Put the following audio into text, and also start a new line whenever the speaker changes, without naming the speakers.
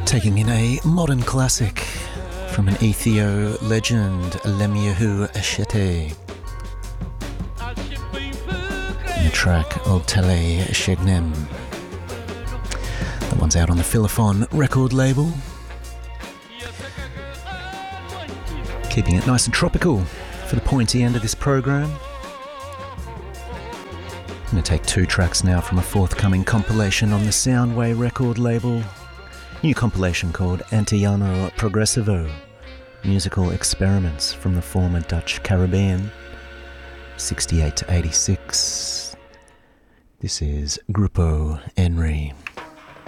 Taking in a modern classic from an Ethio legend, Lemiahu Eshete. And the track Old Tele Shegnem. That one's out on the Philophon record label. Keeping it nice and tropical for the pointy end of this program. I'm going to take two tracks now from a forthcoming compilation on the Soundway record label. New compilation called Antillano Progressivo, Musical Experiments from the former Dutch Caribbean, 68 to 86. This is Grupo Enri.